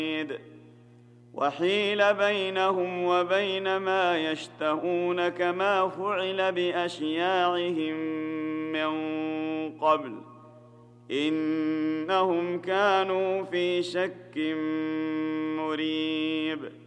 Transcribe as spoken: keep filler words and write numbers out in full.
وحيل بينهم وبين ما يشتهون كما فعل بأشياعهم من قبل إنهم كانوا في شك مريب